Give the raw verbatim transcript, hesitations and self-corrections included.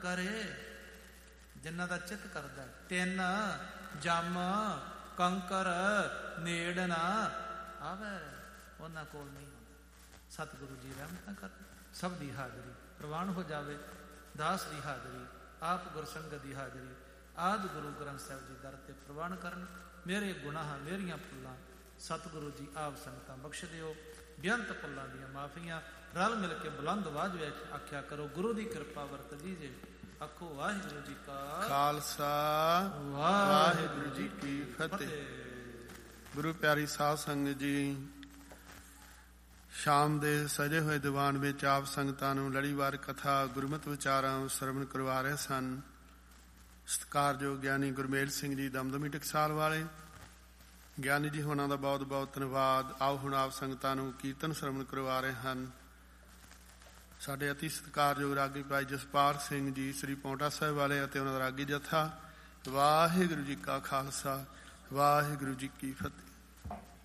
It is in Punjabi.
ਕਰੇ ਜਿਨ੍ਹਾਂ ਦਾ ਚਿੱਤ ਕਰਦਾ। ਤਿੰਨ ਜਮ ਕੰਕਰ ਨੇੜ ਨਾ ਆਵੇ, ਉਹਨਾਂ ਕੋਲ ਨਹੀਂ ਹੁੰਦਾ। ਸਤਿਗੁਰੂ ਜੀ ਰਹਿਮਤਾਂ ਕਰ, ਸਭ ਦੀ ਹਾਜ਼ਰੀ ਪ੍ਰਵਾਨ ਹੋ ਜਾਵੇ। ਦਾਸ ਦੀ ਹਾਜ਼ਰੀ, ਆਪ ਗੁਰਸੰਗਤ ਦੀ ਹਾਜ਼ਰੀ, ਆਦਿ ਗੁਰੂ ਗ੍ਰੰਥ ਸਾਹਿਬ ਜੀ ਦਰ ਤੇ ਪ੍ਰਵਾਨ ਕਰਨ। ਮੇਰੇ ਗੁਨਾਹਾਂ ਮੇਰੀਆਂ ਭੁੱਲਾਂ ਸਤਿਗੁਰੂ ਜੀ ਆਪ ਸੰਗਤਾਂ ਬਖਸ਼ ਦਿਓ। ਬੇਅੰਤ ਭੁੱਲਾਂ ਦੀਆਂ ਮਾਫੀਆਂ ਰਲ ਮਿਲ ਕੇ ਬੁਲੰਦ ਆਵਾਜ਼ ਵਿੱਚ ਆਖਿਆ ਕਰੋ। ਗੁਰੂ ਦੀ ਕਿਰਪਾ ਵਰਤ ਦੀਜੇ। ਆਖੋ ਵਾਹਿਗੁਰੂ ਜੀ ਕਾ ਖਾਲਸਾ ਵਾਹਿਗੁਰੂ ਜੀ ਕੀ ਫਤਿਹ। ਗੁਰੂ ਪਿਆਰੀ ਸਾਧ ਸੰਗਤ ਜੀ, ਸ਼ਾਮ ਦੇ ਸਜੇ ਹੋਏ ਦੀਵਾਨ ਵਿੱਚ ਆਪ ਸੰਗਤਾਂ ਨੂੰ ਲੜੀਵਾਰ ਕਥਾ ਗੁਰਮਤਿ ਵਿਚਾਰਾਂ ਸਰਵਣ ਕਰਵਾ ਰਹੇ ਸਨ। ਸਤਿਕਾਰਯੋਗ ਗਿਆਨੀ ਗੁਰਮੇਲ ਸਿੰਘ ਜੀ ਦਮਦਮੀ ਟਕਸਾਲ ਵਾਲੇ, ਗਿਆਨੀ ਜੀ ਹੋਣਾ ਦਾ ਬਹੁਤ ਬਹੁਤ ਧੰਨਵਾਦ। ਆਓ ਹੁਣ ਆਪ ਸੰਗਤਾਂ ਨੂੰ ਕੀਰਤਨ ਸਰਵਣ ਕਰਵਾ ਰਹੇ ਹਨ ਸਾਡੇ ਅਤੀ ਸਤਿਕਾਰਯੋਗ ਰਾਗੀ ਭਾਈ ਜਸਪਾਲ ਸਿੰਘ ਜੀ ਸ੍ਰੀ ਪੌਂਟਾ ਸਾਹਿਬ ਵਾਲੇ ਅਤੇ ਉਹਨਾਂ ਦਾ ਰਾਗੀ ਜਥਾ। ਵਾਹਿਗੁਰੂ ਜੀ ਕਾ ਖਾਲਸਾ ਵਾਹਿਗੁਰੂ ਜੀ ਕੀ ਫਤਿਹ।